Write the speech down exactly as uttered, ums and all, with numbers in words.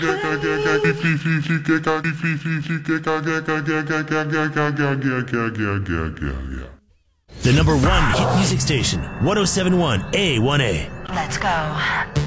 The number one hit music station, one oh seven point one A one A. Let's go.